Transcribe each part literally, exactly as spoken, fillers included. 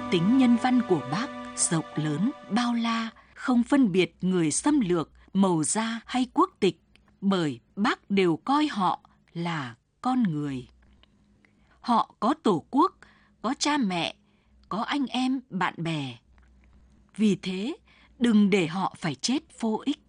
Tính nhân văn của Bác rộng lớn, bao la, không phân biệt người xâm lược, màu da hay quốc tịch, bởi Bác đều coi họ là con người. Họ có tổ quốc, có cha mẹ, có anh em, bạn bè. Vì thế, đừng để họ phải chết vô ích.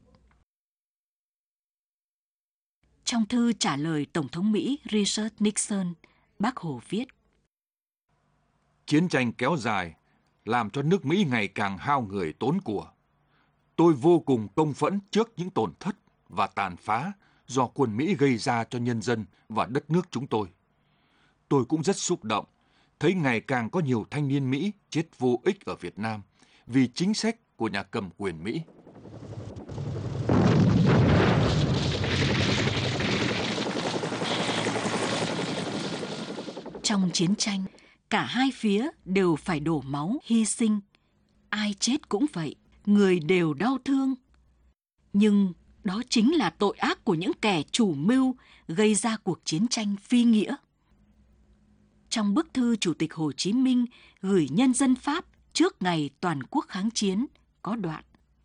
Trong thư trả lời Tổng thống Mỹ Richard Nixon, Bác Hồ viết: Chiến tranh kéo dài làm cho nước Mỹ ngày càng hao người tốn của. Tôi vô cùng công phẫn trước những tổn thất và tàn phá do quân Mỹ gây ra cho nhân dân và đất nước chúng tôi. Tôi cũng rất xúc động thấy ngày càng có nhiều thanh niên Mỹ chết vô ích ở Việt Nam vì chính sách của nhà cầm quyền Mỹ. Trong chiến tranh, cả hai phía đều phải đổ máu, hy sinh. Ai chết cũng vậy, người đều đau thương. Nhưng đó chính là tội ác của những kẻ chủ mưu gây ra cuộc chiến tranh phi nghĩa. Trong bức thư Chủ tịch Hồ Chí Minh gửi nhân dân Pháp trước ngày toàn quốc kháng chiến, có đoạn: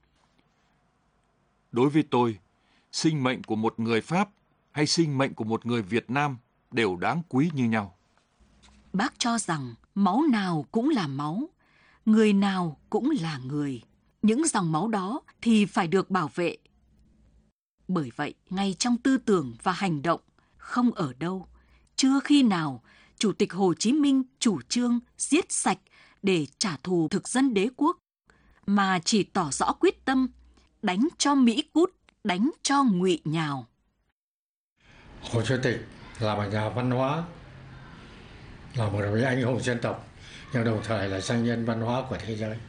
Đối với tôi, sinh mệnh của một người Pháp hay sinh mệnh của một người Việt Nam đều đáng quý như nhau. Bác cho rằng máu nào cũng là máu, người nào cũng là người. Những dòng máu đó thì phải được bảo vệ. Bởi vậy, ngay trong tư tưởng và hành động, không ở đâu, chưa khi nào Chủ tịch Hồ Chí Minh chủ trương giết sạch để trả thù thực dân đế quốc, mà chỉ tỏ rõ quyết tâm đánh cho Mỹ cút, đánh cho ngụy nhào. Hồ Chủ tịch là một nhà văn hóa, là một vị anh hùng dân tộc, nhưng đồng thời là danh nhân văn hóa của thế giới.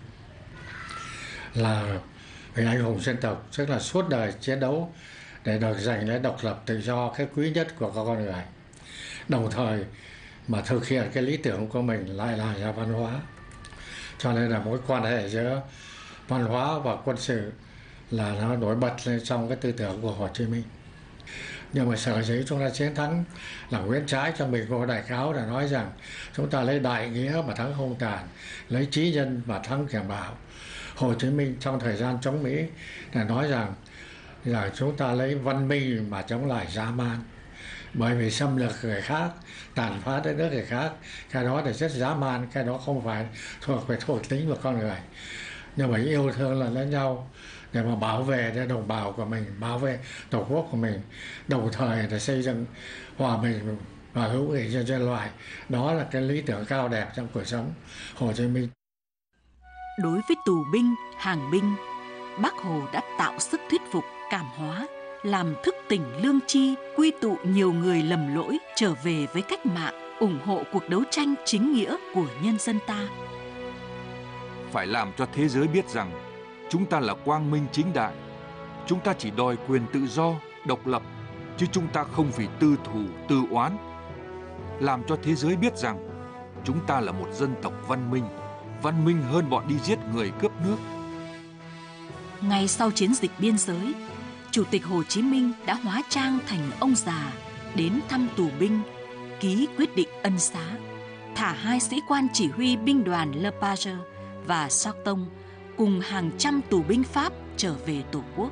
Là vị anh hùng dân tộc, tức là suốt đời chiến đấu để được giành lấy độc lập tự do, cái quý nhất của con người. Đồng thời mà thực hiện cái lý tưởng của mình lại là nhà văn hóa. Cho nên là mối quan hệ giữa văn hóa và quân sự là nó nổi bật lên trong cái tư tưởng của Hồ Chí Minh. Nhưng mà sở dĩ chúng ta chiến thắng là nguyễn trái cho mình vô đại cáo đã nói rằng chúng ta lấy đại nghĩa mà thắng hung tàn, lấy trí nhân mà thắng kẻ bạo. Hồ Chí Minh trong thời gian chống Mỹ đã nói rằng là chúng ta lấy văn minh mà chống lại dã man. Bởi vì xâm lược người khác, tàn phá đất nước người khác, cái đó là rất dã man, cái đó không phải thuộc về thuộc tính của con người. Nhưng mà yêu thương là lẫn nhau để mà bảo vệ cho đồng bào của mình, bảo vệ tổ quốc của mình, đồng thời để xây dựng hòa bình và hữu nghị cho nhân loại. Đó là cái lý tưởng cao đẹp trong cuộc sống Hồ Chí Minh. Đối với tù binh, hàng binh, Bác Hồ đã tạo sức thuyết phục, cảm hóa, làm thức tỉnh lương tri, quy tụ nhiều người lầm lỗi trở về với cách mạng, ủng hộ cuộc đấu tranh chính nghĩa của nhân dân ta. Phải làm cho thế giới biết rằng chúng ta là quang minh chính đại. Chúng ta chỉ đòi quyền tự do, độc lập, chứ chúng ta không vì tư thù, tư oán. Làm cho thế giới biết rằng chúng ta là một dân tộc văn minh, văn minh hơn bọn đi giết người cướp nước. Ngay sau chiến dịch biên giới, Chủ tịch Hồ Chí Minh đã hóa trang thành ông già đến thăm tù binh, ký quyết định ân xá, thả hai sĩ quan chỉ huy binh đoàn Le Page và Sarton cùng hàng trăm tù binh Pháp trở về Tổ quốc.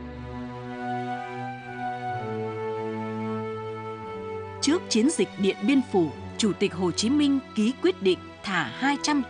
Trước chiến dịch Điện Biên Phủ, Chủ tịch Hồ Chí Minh ký quyết định thả hai trăm